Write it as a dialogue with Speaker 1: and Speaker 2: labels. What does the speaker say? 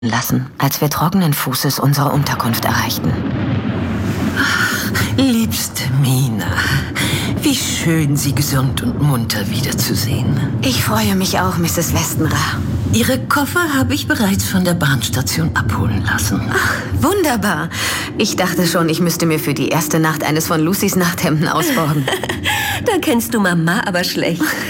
Speaker 1: lassen, als wir trockenen Fußes unsere Unterkunft erreichten.
Speaker 2: Liebste Mina, wie schön, Sie gesund und munter wiederzusehen.
Speaker 1: Ich freue mich auch, Mrs. Westenra.
Speaker 2: Ihre Koffer habe ich bereits von der Bahnstation abholen lassen.
Speaker 1: Ach, wunderbar. Ich dachte schon, ich müsste mir für die erste Nacht eines von Lucys Nachthemden ausborgen.
Speaker 3: Da kennst du Mama aber schlecht.